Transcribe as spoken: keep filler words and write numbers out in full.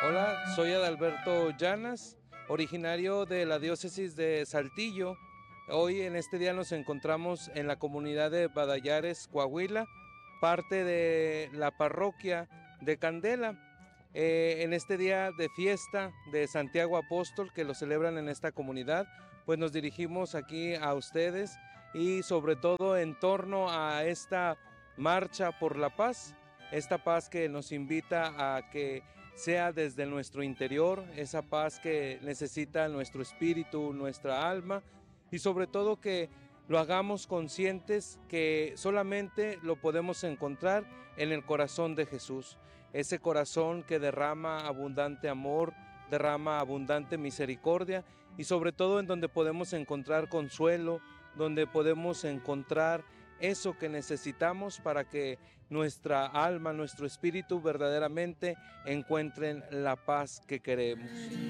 Hola, soy Adalberto Llanas, originario de la diócesis de Saltillo. Hoy en este día nos encontramos en la comunidad de Badayares, Coahuila, parte de la parroquia de Candela. Eh, en este día de fiesta de Santiago Apóstol que lo celebran en esta comunidad, pues nos dirigimos aquí a ustedes y sobre todo en torno a esta marcha por la paz, esta paz que nos invita a que sea desde nuestro interior, esa paz que necesita nuestro espíritu, nuestra alma, y sobre todo que lo hagamos conscientes que solamente lo podemos encontrar en el corazón de Jesús, ese corazón que derrama abundante amor, derrama abundante misericordia y sobre todo en donde podemos encontrar consuelo, donde podemos encontrar eso que necesitamos para que nuestra alma, nuestro espíritu verdaderamente encuentren la paz que queremos.